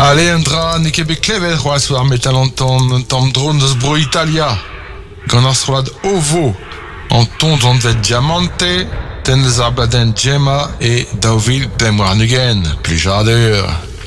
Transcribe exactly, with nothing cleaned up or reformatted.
Ale un dra ne ket bet klevet c'hoaz war metal an tamm tamm dron eus bro Italia. Gant ar stroad ovo an tont an vet diamante, ten eus ar bladenn Gemma e daouvil pem war nugen. Plijadur.